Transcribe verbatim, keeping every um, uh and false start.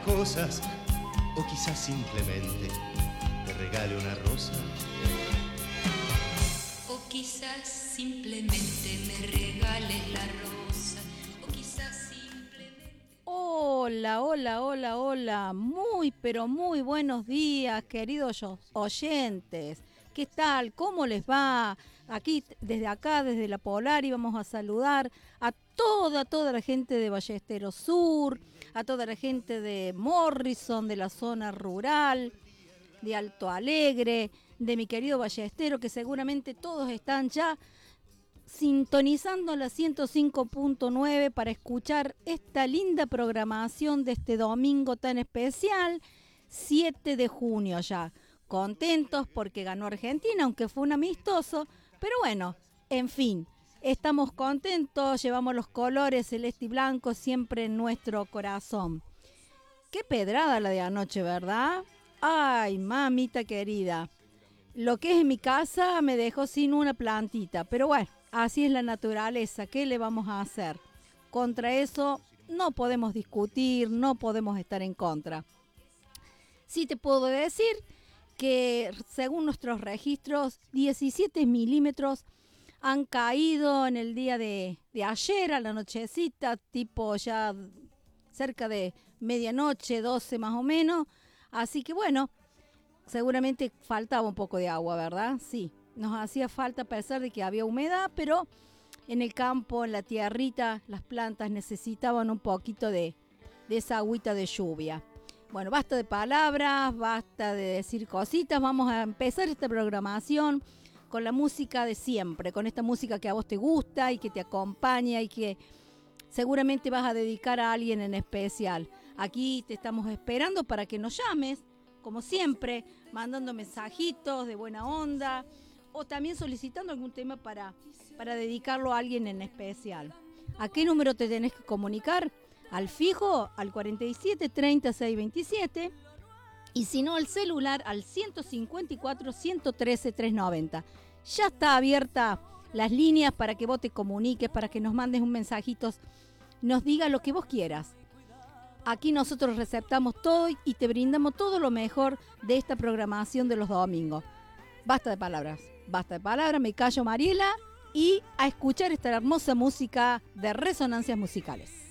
Cosas, o quizás simplemente te regale una rosa. O quizás simplemente me regales la rosa. O quizás simplemente... Hola, hola, hola, hola. Muy, pero muy buenos días, queridos oyentes. ¿Qué tal? ¿Cómo les va? Aquí, desde acá, desde la Polari, vamos a saludar a toda, toda la gente de Ballesteros Sur, a toda la gente de Morrison, de la zona rural, de Alto Alegre, de mi querido Ballestero, que seguramente todos están ya sintonizando la ciento cinco punto nueve para escuchar esta linda programación de este domingo tan especial, siete de junio ya. Contentos porque ganó Argentina, aunque fue un amistoso, pero bueno, en fin, estamos contentos, llevamos los colores celeste y blanco siempre en nuestro corazón. Qué pedrada la de anoche, ¿verdad? Ay, mamita querida, lo que es en mi casa me dejó sin una plantita, pero bueno, así es la naturaleza, ¿qué le vamos a hacer? Contra eso no podemos discutir, no podemos estar en contra. Sí te puedo decir que según nuestros registros, diecisiete milímetros han caído en el día de, de ayer, a la nochecita, tipo ya cerca de medianoche, doce más o menos. Así que bueno, seguramente faltaba un poco de agua, ¿verdad? Sí, nos hacía falta a pesar de que había humedad, pero en el campo, en la tierrita, las plantas necesitaban un poquito de, de esa agüita de lluvia. Bueno, basta de palabras, basta de decir cositas, vamos a empezar esta programación con la música de siempre, con esta música que a vos te gusta y que te acompaña y que seguramente vas a dedicar a alguien en especial. Aquí te estamos esperando para que nos llames, como siempre, mandando mensajitos de buena onda o también solicitando algún tema para, para dedicarlo a alguien en especial. ¿A qué número te tenés que comunicar? Al fijo, al cuarenta y siete, treinta, seiscientos veintisiete, y si no, al celular al ciento cincuenta y cuatro, ciento trece, trescientos noventa. Ya está abierta las líneas para que vos te comuniques, para que nos mandes un mensajito, nos digas lo que vos quieras. Aquí nosotros receptamos todo y te brindamos todo lo mejor de esta programación de los domingos. Basta de palabras, basta de palabras, me callo Mariela y a escuchar esta hermosa música de Resonancias Musicales.